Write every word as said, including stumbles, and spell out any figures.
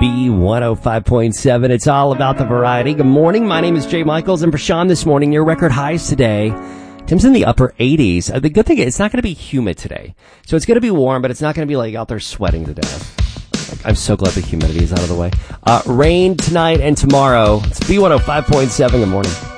B one oh five point seven. It's all about the variety. Good morning. My name is Jay Michaels, and for Sean this morning, your record highs today. Tim's in the upper eighties. Uh, the good thing is it's not going to be humid today. So it's going to be warm, but it's not going to be like out there sweating to death. Like, I'm so glad the humidity is out of the way. Uh, rain tonight and tomorrow. It's B one oh five point seven. Good morning.